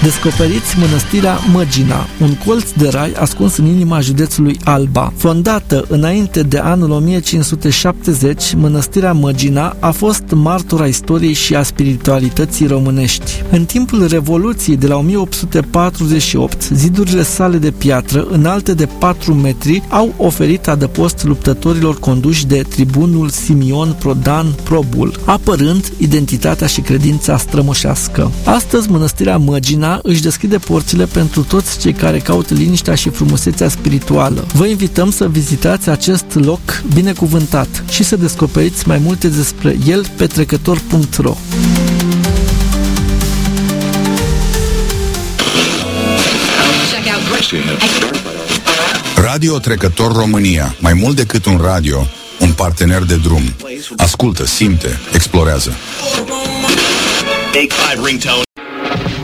Descoperiți mănăstirea Măgina, un colț de rai ascuns în inima județului Alba. Fondată înainte de anul 1570, mănăstirea Măgina a fost martora istoriei și a spiritualității românești. În timpul Revoluției de la 1848, zidurile sale de piatră, înalte de 4 metri, au oferit adăpost luptătorilor conduși de tribunul Simion Prodan Probul, apărând identitatea și credința strămoșească. Astăzi, mănăstirea Măgina își deschide porțile pentru toți cei care caută liniștea și frumusețea spirituală. Vă invităm să vizitați acest loc binecuvântat și să descoperiți mai multe despre el pe trecător.ro. Radio Trecător România. Mai mult decât un radio, un partener de drum. Ascultă, simte, explorează. Take 5 ringtone.